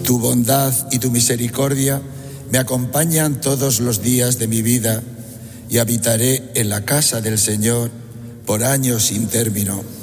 Tu bondad y tu misericordia me acompañan todos los días de mi vida y habitaré en la casa del Señor por años sin término.